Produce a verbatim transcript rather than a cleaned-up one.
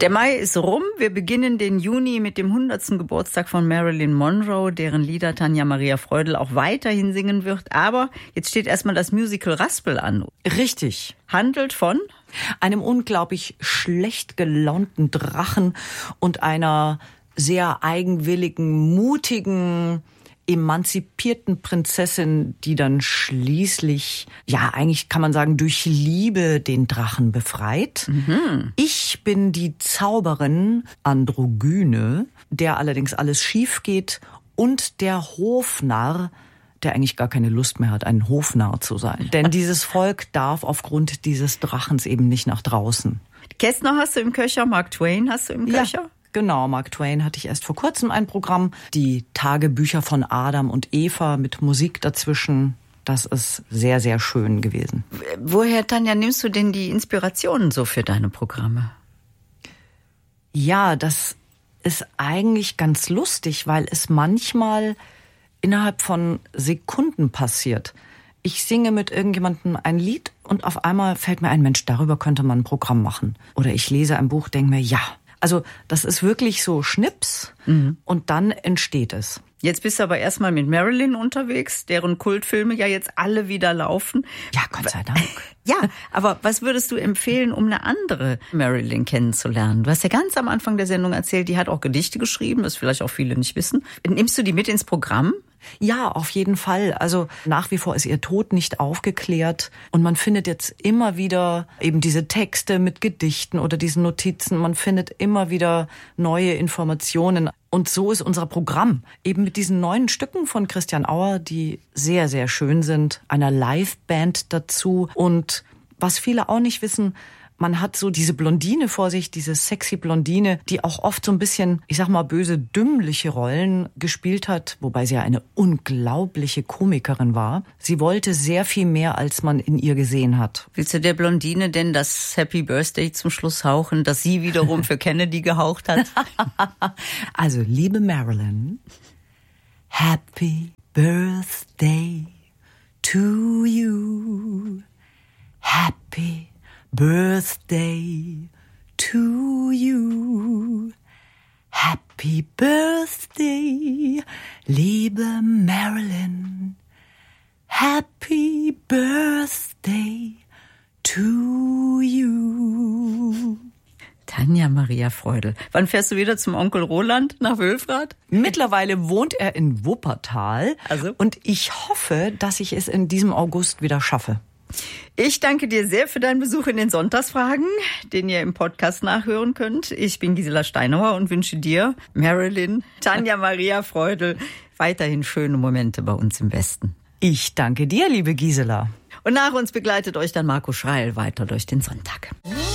Der Mai ist rum. Wir beginnen den Juni mit dem hundertsten Geburtstag von Marilyn Monroe, deren Lieder Tanja Maria Freudl auch weiterhin singen wird. Aber jetzt steht erstmal das Musical Raspel an. Richtig. Handelt von einem unglaublich schlecht gelaunten Drachen und einer sehr eigenwilligen, mutigen, emanzipierten Prinzessin, die dann schließlich, ja, eigentlich kann man sagen, durch Liebe den Drachen befreit. Mhm. Ich bin die Zauberin Androgyne, der allerdings alles schief geht, und der Hofnarr, der eigentlich gar keine Lust mehr hat, ein Hofnarr zu sein. Denn dieses Volk darf aufgrund dieses Drachens eben nicht nach draußen. Kästner hast du im Köcher, Mark Twain hast du im Köcher? Ja. Genau, Mark Twain hatte ich erst vor kurzem ein Programm. Die Tagebücher von Adam und Eva mit Musik dazwischen. Das ist sehr, sehr schön gewesen. Woher, Tanja, nimmst du denn die Inspirationen so für deine Programme? Ja, das ist eigentlich ganz lustig, weil es manchmal innerhalb von Sekunden passiert. Ich singe mit irgendjemandem ein Lied und auf einmal fällt mir ein, Mensch, darüber könnte man ein Programm machen. Oder ich lese ein Buch, denke mir, ja. Also das ist wirklich so Schnips, mhm. und dann entsteht es. Jetzt bist du aber erstmal mit Marilyn unterwegs, deren Kultfilme ja jetzt alle wieder laufen. Ja, Gott sei Dank. Ja, aber was würdest du empfehlen, um eine andere Marilyn kennenzulernen? Du hast ja ganz am Anfang der Sendung erzählt, die hat auch Gedichte geschrieben, das vielleicht auch viele nicht wissen. Nimmst du die mit ins Programm? Ja, auf jeden Fall. Also nach wie vor ist ihr Tod nicht aufgeklärt und man findet jetzt immer wieder eben diese Texte mit Gedichten oder diesen Notizen. Man findet immer wieder neue Informationen. Und so ist unser Programm eben mit diesen neuen Stücken von Christian Auer, die sehr, sehr schön sind, einer Liveband dazu. Und was viele auch nicht wissen, man hat so diese Blondine vor sich, diese sexy Blondine, die auch oft so ein bisschen, ich sag mal, böse, dümmliche Rollen gespielt hat, wobei sie ja eine unglaubliche Komikerin war. Sie wollte sehr viel mehr, als man in ihr gesehen hat. Willst du der Blondine denn das Happy Birthday zum Schluss hauchen, das sie wiederum für Kennedy gehaucht hat? Also, liebe Marilyn, Happy Birthday to you. Happy Birthday to you. Happy Birthday, liebe Marilyn. Happy Birthday to you. Tanja Maria Freudl. Wann fährst du wieder zum Onkel Roland nach Wülfrath? Mittlerweile wohnt er in Wuppertal. Also? Und ich hoffe, dass ich es in diesem August wieder schaffe. Ich danke dir sehr für deinen Besuch in den Sonntagsfragen, den ihr im Podcast nachhören könnt. Ich bin Gisela Steinauer und wünsche dir, Marilyn, Tanja Maria Freudl, weiterhin schöne Momente bei uns im Westen. Ich danke dir, liebe Gisela. Und nach uns begleitet euch dann Marco Schreil weiter durch den Sonntag.